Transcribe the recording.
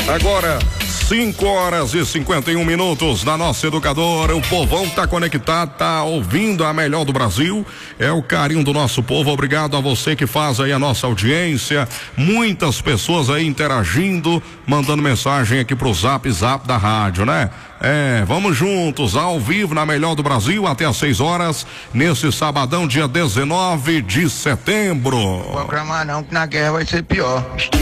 Agora, 5h51 na nossa educadora. O povão tá conectado, tá ouvindo a melhor do Brasil. É o carinho do nosso povo. Obrigado a você que faz aí a nossa audiência. Muitas pessoas aí interagindo, mandando mensagem aqui pro Zap da rádio, né? Vamos juntos, ao vivo na melhor do Brasil, até às 6h, nesse sabadão, dia 19 de setembro. Não vou reclamar não, que na guerra vai ser pior.